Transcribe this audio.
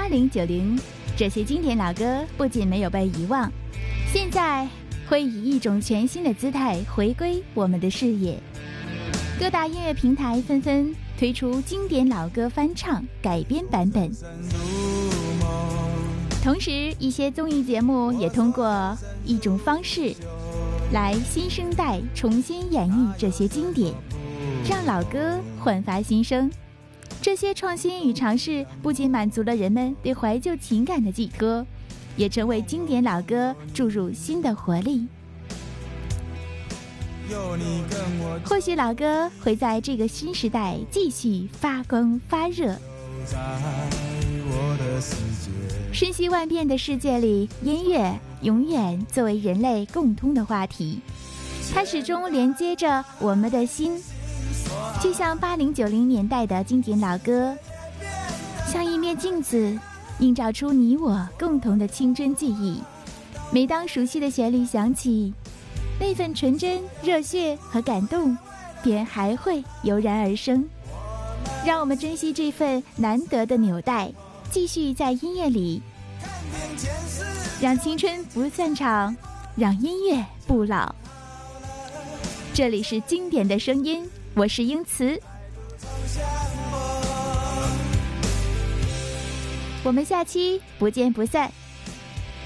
8090，这些经典老歌不仅没有被遗忘，现在会以一种全新的姿态回归我们的视野。各大音乐平台纷纷推出经典老歌翻唱改编版本，同时一些综艺节目也通过一种方式来新生代重新演绎这些经典，让老歌焕发新生。这些创新与尝试不仅满足了人们对怀旧情感的寄托，也成为经典老歌注入新的活力。或许老歌会在这个新时代继续发光发热。瞬息万变的世界里，音乐永远作为人类共通的话题，它始终连接着我们的心，就像8090年代的经典老歌，像一面镜子，映照出你我共同的青春记忆。每当熟悉的旋律响起，那份纯真、热血和感动便还会油然而生。让我们珍惜这份难得的纽带，继续在音乐里让青春不散场，让音乐不老。这里是经典的声音，我是英慈，我们下期不见不散。